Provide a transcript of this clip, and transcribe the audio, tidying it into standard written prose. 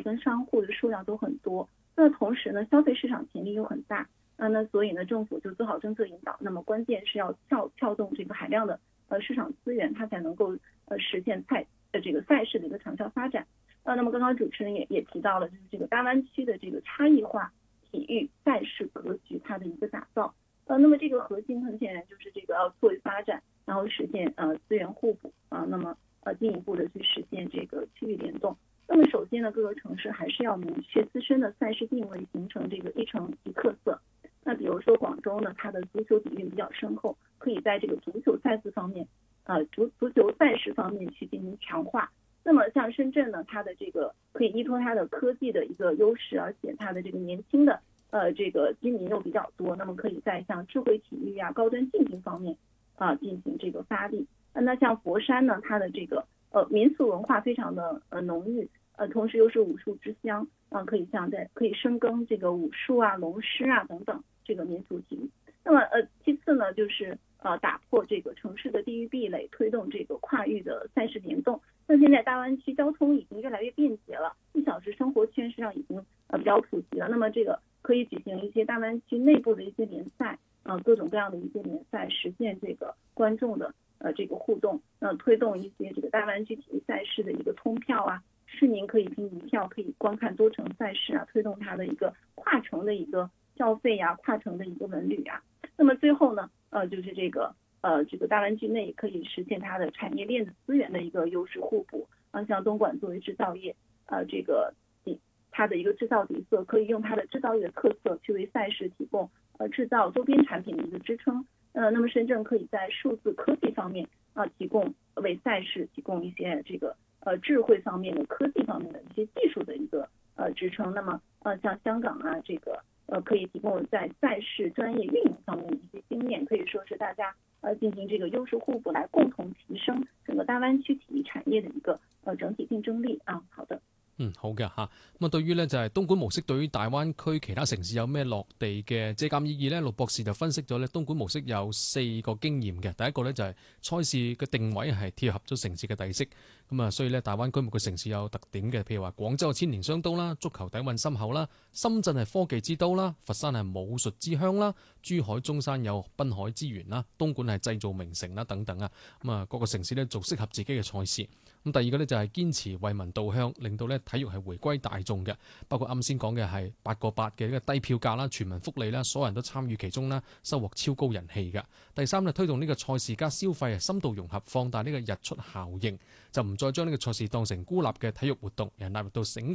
跟商户的数量都很多。那同时呢，消费市场潜力又很大，那所以呢，政府就做好政策引导。那么关键是要撬动这个海量的市场资源，它才能够实现这个赛事的一个长效发展。那么刚刚主持人也提到了，就是这个大湾区的这个差异化体育赛事格局它的一个打造。那么这个核心很显然就是这个要作为发展，然后实现资源互补那么进一步的去实现这个区域联动。那么首先呢，各个城市还是要明确自身的赛事定位，形成这个一城一特色。那比如说广州呢，它的足球底蕴比较深厚，可以在这个足球赛事方面足球赛事方面去进行强化。那么像深圳呢，它的这个可以依托它的科技的一个优势，而且它的这个年轻的这个居民又比较多，那么可以在像智慧体育高端竞技方面进行这个发力。那像佛山呢，它的这个民俗文化非常的浓郁，同时又是武术之乡可以深耕这个武术龙狮等等这个民俗体育。那么其次呢，就是打破这个城市的地域壁垒，推动这个跨域的赛事联动。那现在大湾区交通已经越来越便捷了，1小时生活圈实际上已经比较普及了。那么这个可以举行一些大湾区内部的一些联赛各种各样的一些联赛，实现这个观众的这个互动，推动一些这个大湾区体育赛事的一个通票市民可以凭一票可以观看多城赛事推动它的一个跨城的一个消费跨城的一个文旅那么最后呢就是这个大湾区内可以实现它的产业链的资源的一个优势互补像东莞作为制造业这个它的一个制造底色，可以用它的制造业的特色去为赛事提供制造周边产品的一个支撑。那么深圳可以在数字科技方面提供为赛事提供一些这个智慧方面的科技方面的一些技术的一个支撑。那么像香港这个可以提供在赛事专业运营方面的一些经验，可以说是大家进行这个优势互补，来共同提升整个大湾区体育产业的一个整体竞争力好的。 好嘅嚇。咁對於咧就係東莞模式對於大灣區其他城市有咩落地嘅借鑑意義咧？陸博士就分析咗咧東莞模式有4個經驗嘅。第一個咧就係賽事嘅定位係貼合咗城市嘅地色，咁所以咧大灣區每個城市有特點嘅，譬如話廣州係千年商都啦，足球底蘊深厚啦；深圳係科技之都啦，佛山係武術之鄉啦，珠海中山有濱海之源啦，東莞係製造名城啦等等各個城市咧做適合自己嘅賽事。咁第二個咧就係堅持為民導向，令到咧體育係回歸大眾嘅，包括啱先講嘅係8個8嘅呢個低票價啦、全民福利啦，所有人都參與其中啦，收穫超高人氣嘅。第三呢，推動呢個賽事加消費深度融合，放大呢個日出效應，就唔再將呢個賽事當成孤立嘅體育活動，而係納入到整個